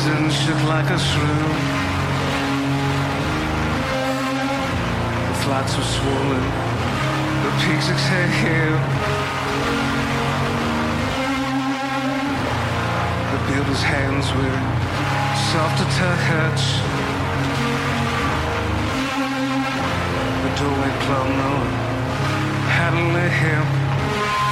and shook like a shrew. The flats were swollen, the peaks exhaled. The builder's hands were soft to touch. The doorway plumb no had a limb.